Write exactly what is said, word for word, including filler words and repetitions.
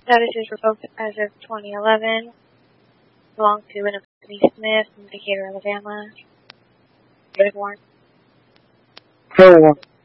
Status is revoked as of twenty eleven. Belongs to Anthony Smith from Decatur, Alabama. Good warrant. Four.